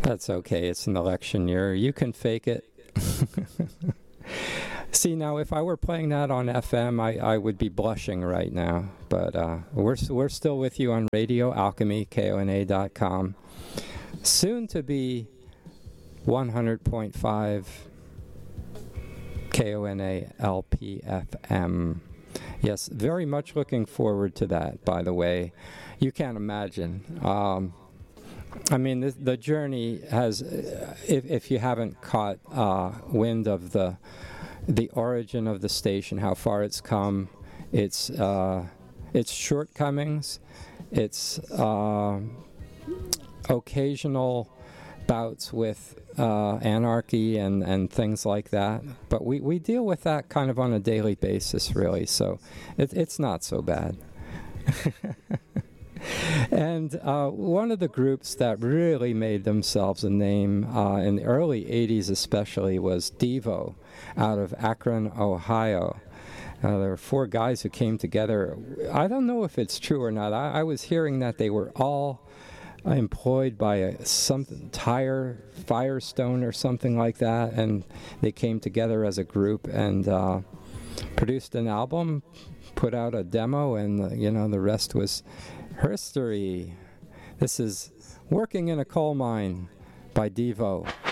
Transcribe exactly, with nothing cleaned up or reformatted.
That's okay. It's an election year. You can fake it. See, now, if I were playing that on F M, I, I would be blushing right now. But uh, we're we're still with you on Radio Alchemy, K O N A dot com. Soon to be one hundred point five K O N A L P F M. Yes, very much looking forward to that, by the way. You can't imagine. Um, I mean, the, the journey has, uh, if, if you haven't caught uh, wind of the the origin of the station, how far it's come, its uh, its shortcomings, its uh, occasional bouts with uh, anarchy and, and things like that. But we, we deal with that kind of on a daily basis, really, so it, it's not so bad. And uh, one of the groups that really made themselves a name uh, in the early eighties especially was Devo out of Akron, Ohio. Uh, there were four guys who came together. I don't know if it's true or not. I, I was hearing that they were all employed by a something tire Firestone or something like that, and they came together as a group and uh, produced an album, put out a demo, and uh, you know the rest was history. This is Working in a Coal Mine by Devo.